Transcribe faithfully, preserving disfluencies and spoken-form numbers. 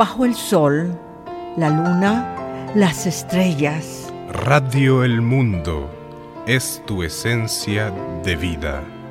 bajo el sol, la luna, las estrellas. Radio El Mundo es tu esencia de vida.